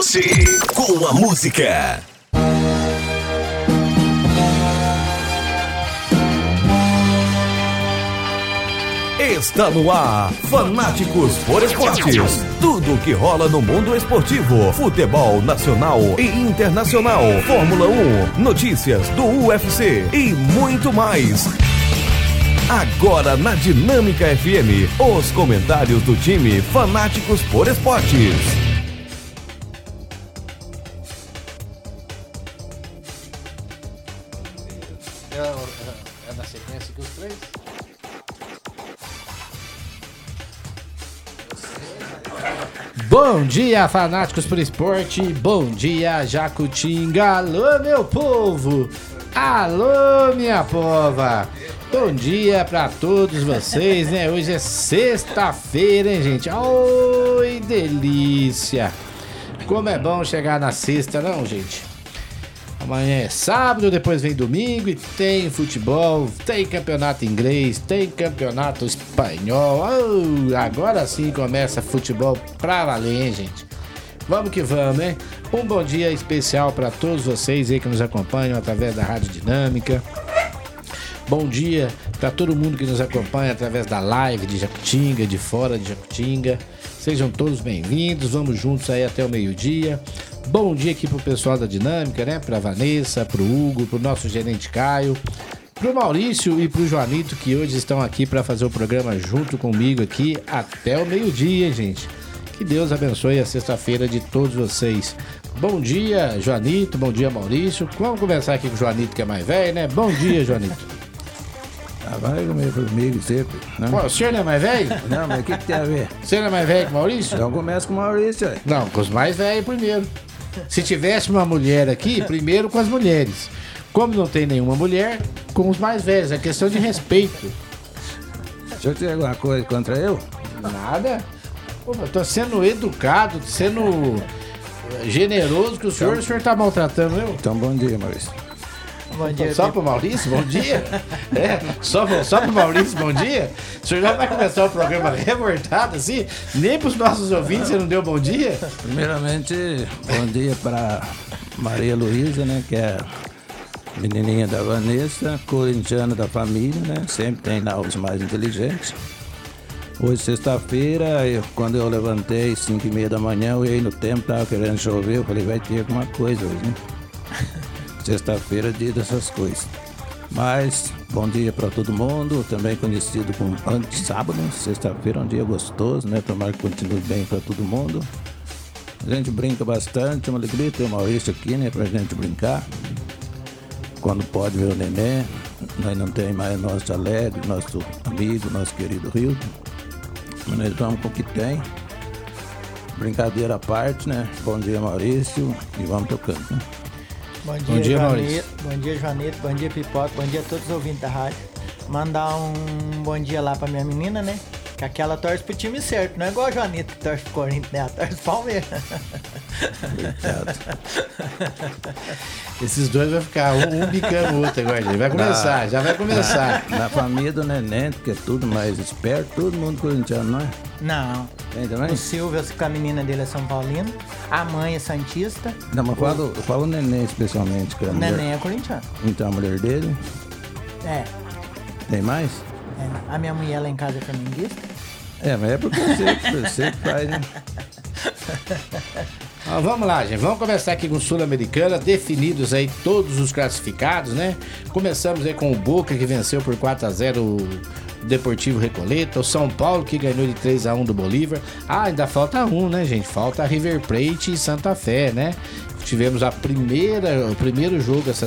você com a música. Está no ar, Fanáticos por Esportes. Tudo o que rola no mundo esportivo, futebol nacional e internacional, Fórmula 1, notícias do UFC e muito mais. Agora na Dinâmica FM, os comentários do time Fanáticos por Esportes. É na sequência que os três? Bom dia, fanáticos por esporte. Bom dia, Jacutinga. Alô, meu povo. Alô, minha pova. Bom dia pra todos vocês, né? Hoje é sexta-feira, hein, gente? Oi, delícia. Como é bom chegar na sexta, não, gente? Amanhã é sábado, depois vem domingo e tem futebol, tem campeonato inglês, tem campeonato espanhol. Oh, agora sim começa futebol pra valer, hein, gente? Vamos que vamos, hein? Um bom dia especial pra todos vocês aí que nos acompanham através da Rádio Dinâmica. Bom dia pra todo mundo que nos acompanha através da live de Jacutinga, de fora de Jacutinga. Sejam todos bem-vindos, vamos juntos aí até o meio-dia. Bom dia aqui pro pessoal da Dinâmica, né? Pra Vanessa, pro Hugo, pro nosso gerente Caio, pro Maurício e pro Joanito, que hoje estão aqui para fazer o programa junto comigo aqui até o meio-dia, hein, gente? Que Deus abençoe a sexta-feira de todos vocês. Bom dia, Joanito, bom dia, Maurício. Vamos conversar aqui com o Joanito, que é mais velho, né? Bom dia, Joanito. Vai comigo sempre. Não? Pô, o senhor não é mais velho? Não, mas o que tem a ver? O senhor não é mais velho que o Maurício? Então começa com o Maurício aí. Não, com os mais velhos primeiro. Se tivesse uma mulher aqui, primeiro com as mulheres. Como não tem nenhuma mulher, com os mais velhos. É questão de respeito. Deixa eu ter alguma coisa contra eu? Nada. Pô, eu tô sendo educado, sendo generoso, que o senhor tá maltratando eu. Então bom dia, Maurício. Bom dia, só pro Maurício, bom dia? É, só pro Maurício, bom dia? O senhor já vai começar o programa revoltado assim? Nem pros nossos ouvintes você não deu bom dia? Primeiramente, bom dia para Maria Luísa, né? Que é menininha da Vanessa, corintiana da família, né? Sempre tem lá os mais inteligentes. Hoje, sexta-feira, quando eu levantei 5h30 da manhã, eu ia no tempo, tava querendo chover, eu falei, vai ter alguma coisa hoje, né? Sexta-feira é dia dessas coisas. Mas, bom dia para todo mundo, também conhecido como antes-sábado. Sexta-feira é um dia gostoso, né? Tomara que continue bem para todo mundo. A gente brinca bastante, é uma alegria ter o Maurício aqui, né? Pra gente brincar. Quando pode ver o neném, nós não tem mais nosso Alegre, nosso amigo, nosso querido Rio. Mas nós vamos com o que tem. Brincadeira à parte, né? Bom dia, Maurício, e vamos tocando, né? Bom dia, Maurício. Bom dia, Joanito. Bom dia, Pipoca. Bom dia a todos os ouvintes da rádio. Mandar um bom dia lá pra minha menina, né? Que aquela torce pro time certo. Não é igual a Joanito que torce pro Corinthians, né? Ela torce pro Palmeiras. Esses dois vão ficar um bicando o outro agora. Vai começar, já vai começar. Na família do Neném, que é tudo mais esperto, todo mundo corintiano, não é? Não. Tem também? O Silvio, com a menina dele é São Paulino. A mãe é Santista. Não, mas fala o Neném especialmente. Que é O Neném é corintiano. Então a mulher dele? É. Tem mais? É. A minha mulher lá em casa é flamenguista. É, mas é porque você que faz, né? Vamos lá, gente. Vamos começar aqui com Sul-Americana. Definidos aí todos os classificados, né? Começamos aí com o Boca, que venceu por 4-0 o Deportivo Recoleta. O São Paulo, que ganhou de 3-1 do Bolívar. Ainda falta um, né, gente? Falta River Plate e Santa Fé, né? Tivemos o primeiro jogo essa